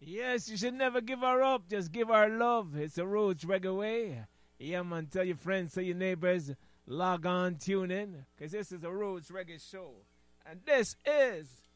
Yes, you should never give her up. Just give her love. It's a roots reggae way. Yeah, man. Tell your friends, tell your neighbors, log on, tune in, because this is a roots reggae show. And this is